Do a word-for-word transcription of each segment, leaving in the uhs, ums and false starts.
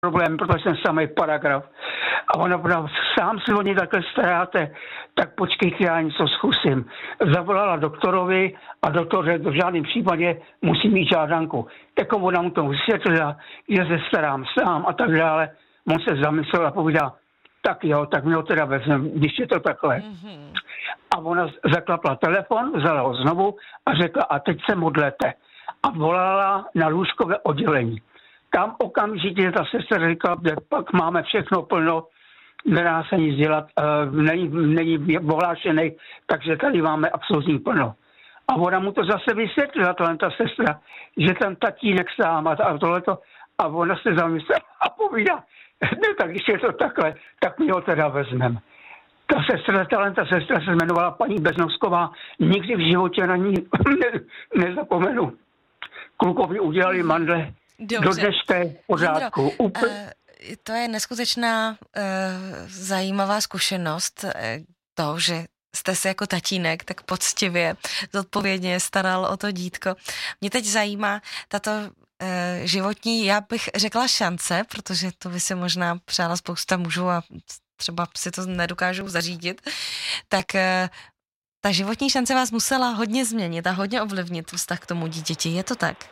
problém, protože jsem samý paragraf. A ona byla, sám se o ně takhle staráte, tak počkejte, já něco zkusím. Zavolala doktorovi a doktor řekl, v žádném případě musí mít žádanku. Jako ona mu to vysvětlila, že se starám sám a tak dále. On se zamyslel a povídá, tak jo, tak mi ho teda vezmem, když je to takhle. Mm-hmm. A ona zaklapla telefon, vzala ho znovu a řekla, a teď se modlete. A volala na lůžkové oddělení. Tam okamžitě ta sestra říkala, že pak máme všechno plno, nedá se nic dělat, uh, není, není ohlášený, takže tady máme absolutní plno. A ona mu to zase vysvětlila, tohle ta sestra, že ten tatínek sám a, a tohleto, a ona se zamyslela a povídá, ne, tak když je to takhle, tak mi ho teda vezmem. Ta sestra, tahle ta sestra se jmenovala paní Beznosková, nikdy v životě na ní ne, nezapomenu. Klukovi udělali mandle. Dobře. Do dneška je v pořádku. Jindro, uh, to je neskutečná uh, zajímavá zkušenost, uh, to, že jste se jako tatínek tak poctivě, zodpovědně staral o to dítko. Mě teď zajímá tato uh, životní, já bych řekla šance, protože to by si možná přála spousta mužů a třeba si to nedokážou zařídit, tak uh, ta životní šance vás musela hodně změnit a hodně ovlivnit vztah k tomu dítěti. Je to tak?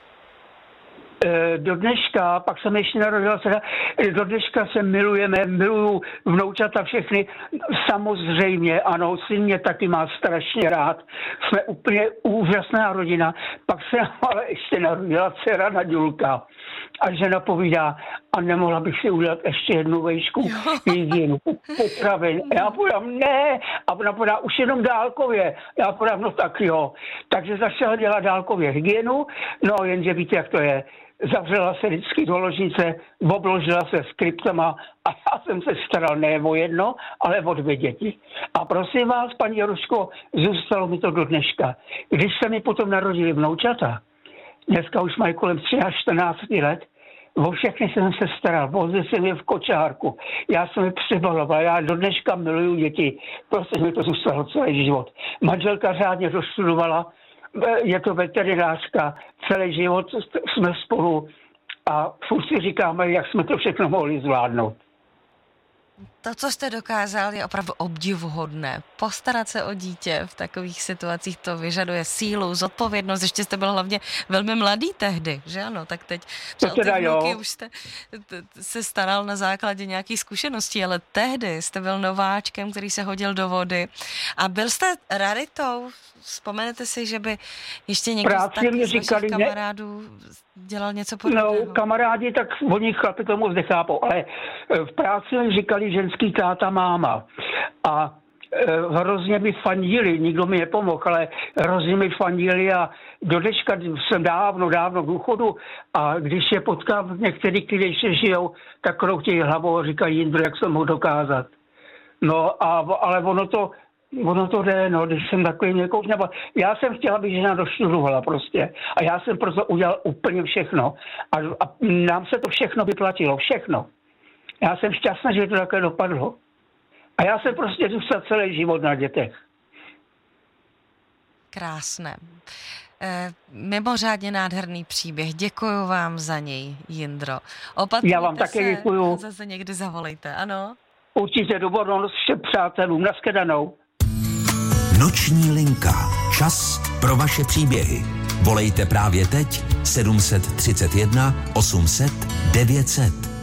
Do dneška, pak jsem ještě narodila se, do dneška se milujeme, miluju vnoučata všechny, samozřejmě, ano, syn mě taky má strašně rád, jsme úplně úžasná rodina, pak se ale ještě narodila dcera Naďulka a žena povídá, a nemohla bych si udělat ještě jednu vejšku hygienu, potravin. Já podám, ne, a ona podá už jenom dálkově, já podám, no tak jo. Takže začala dělat dálkově hygienu, no jenže víte, jak to je. Zavřela se vždycky do ložnice, obložila se skriptama a já jsem se staral ne o jedno, ale o dvě děti. A prosím vás, paní Jaruško, zůstalo mi to do dneška. Když se mi potom narodili vnoučata, dneska už mají kolem třináct čtrnáct let, o všechny jsem se staral, vozil jsem je v kočárku, já jsem je přebaloval, já do dneška miluju děti, prostě mi to zůstalo celý život. Manželka řádně dostudovala, je to veterinářka, celý život jsme spolu a furt si říkáme, jak jsme to všechno mohli zvládnout. To, co jste dokázal, je opravdu obdivuhodné. Postarat se o dítě v takových situacích, to vyžaduje sílu, zodpovědnost. Ještě jste byl hlavně velmi mladý tehdy, že ano? Tak teď třeba ty vnuky už jste se staral na základě nějakých zkušeností, ale tehdy jste byl nováčkem, který se hodil do vody. A byl jste raritou? Vzpomenete si, že by ještě někdo z vašich kamarádů dělal něco podobného? No, kamarádi, tak oni chlapi to moc nechápou, ale v práci mi říkali ženský táta, máma. A e, hrozně mi fandili, nikdo mi nepomohl, ale hrozně mi fandili a do dneška jsem dávno, dávno v důchodu a když je potkám některý, kteří ještě žijou, tak kroutějí hlavou a říkají, Jindro, jak jsem mohl dokázat. No, a, ale ono to Ono to jde, no, když jsem takový někoho, nebo já jsem chtěla, aby žena doštudovala prostě. A já jsem proto udělal úplně všechno. A, a nám se to všechno vyplatilo, všechno. Já jsem šťastný, že to takhle dopadlo. A já jsem prostě zůstal celý život na dětech. Krásné. E, mimořádně nádherný příběh. Děkuju vám za něj, Jindro. Opatrujte já vám také děkuju. Zase někdy zavolejte, ano? Určitě dobrou všem přátelům. Nashledanou. Noční linka. Čas pro vaše příběhy. Volejte právě teď sedm set třicet jedna osm set devět set.